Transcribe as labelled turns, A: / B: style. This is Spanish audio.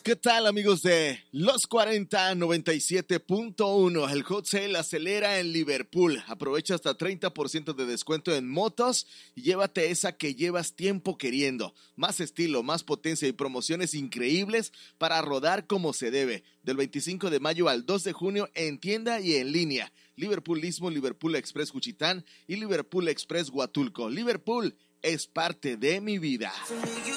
A: ¿Qué tal, amigos de Los 40 97.1? El Hot Sale acelera en Liverpool. Aprovecha hasta 30% de descuento en motos y llévate esa que llevas tiempo queriendo. Más estilo, más potencia y promociones increíbles para rodar como se debe. Del 25 de mayo al 2 de junio en tienda y en línea. Liverpool Istmo, Liverpool Express Juchitán y Liverpool Express Huatulco. Liverpool es parte de mi vida.